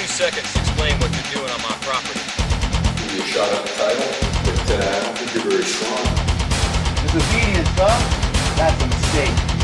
2 seconds to explain what you're doing on my property. Give you a shot at the title, but I don't think you're very strong. Disobedience, huh? That's a mistake.